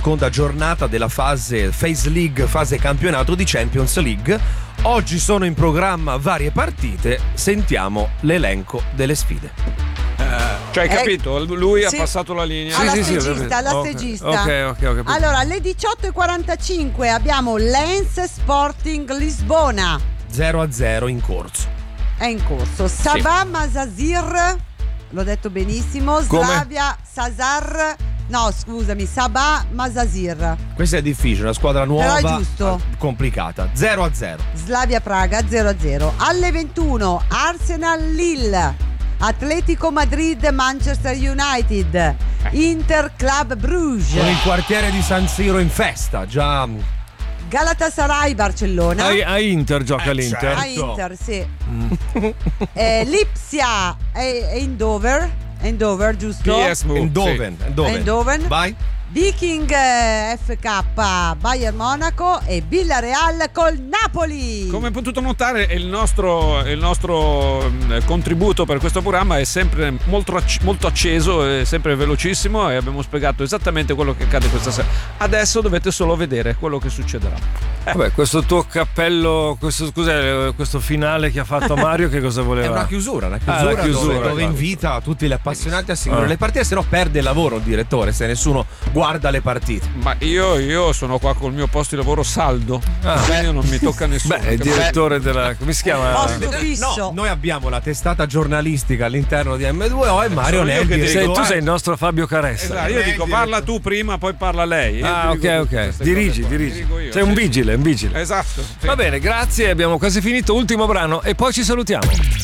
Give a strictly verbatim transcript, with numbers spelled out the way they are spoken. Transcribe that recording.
seconda giornata della fase Phase League, fase campionato di Champions League. Oggi sono in programma varie partite, sentiamo l'elenco delle sfide. Cioè, hai Eh, capito? Lui sì. ha passato la linea. Alla sì, sì, stagista, alla ok. stagista. Ok, ok, ho capito. Allora, alle diciotto e quarantacinque abbiamo Lens Sporting Lisbona. zero a zero in corso. È in corso. Sabah Masazir, l'ho detto benissimo. Come? Slavia Sazar. No, scusami, Sabah Masazir. Questa è difficile, una squadra nuova, Però è giusto. eh, complicata. zero a zero. Slavia Praga zero a zero. Alle ventuno Arsenal Lille. Atletico Madrid Manchester United. Inter Club Bruges. Con il quartiere di San Siro in festa, già. Galatasaray Barcellona. A, a Inter gioca Eh, l'Inter. A certo. Inter, sì. eh, Lipsia e Eindhoven. Eindhoven, giusto? P S V. Eindhoven, Eindhoven. Eindhoven. Vai. Viking eh, F K Bayern Monaco e Villarreal col Napoli. Come hai potuto notare, il nostro, il nostro mh, contributo per questo programma è sempre molto, acc- molto acceso, è sempre velocissimo, e abbiamo spiegato esattamente quello che accade questa sera. Adesso dovete solo vedere quello che succederà. Vabbè, questo tuo cappello, questo, scusa, questo finale che ha fatto Mario, che cosa È voleva? una chiusura, una Ah, chiusura, la chiusura, dove, dove guarda. invita tutti gli appassionati a seguire Ah. le partite, se no perde il lavoro il direttore, se nessuno guarda le partite. Ma io, io sono qua col mio posto di lavoro saldo, Ah. quindi non mi tocca nessuno. Beh, il direttore della. Come si chiama? Posto fisso. No, noi abbiamo la testata giornalistica all'interno di M due O e Mario Sono io Nelli. che ti Sei- dico, tu eh. sei il nostro Fabio Caressa. Esatto, io dico parla tu prima, poi parla lei. Io Ah, ti dico ok, tutte ok. queste Dirigi, cose qua. dirigi. Dirigo io, Sei un sì. vigile, un vigile. Esatto. sì. Va bene, grazie, abbiamo quasi finito. Ultimo brano e poi ci salutiamo.